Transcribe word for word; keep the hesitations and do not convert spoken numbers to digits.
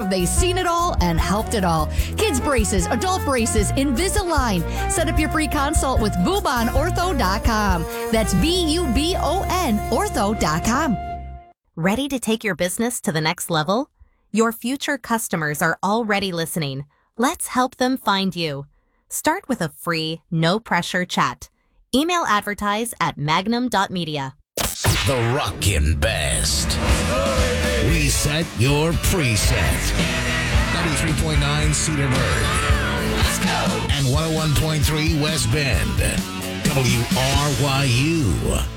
they've seen it all and helped it all. Kids braces, adult braces, Invisalign. Set up your free consult with bubon ortho dot com. That's B U B O N ortho dot com. Ready to take your business to the next level? Your future customers are already listening. Let's help them find you. Start with a free, no-pressure chat. Email advertise at magnum dot media. The rockin' best. Reset your preset. ninety-three point nine Cedarburg. Let's go. And one oh one point three West Bend. W R Y U.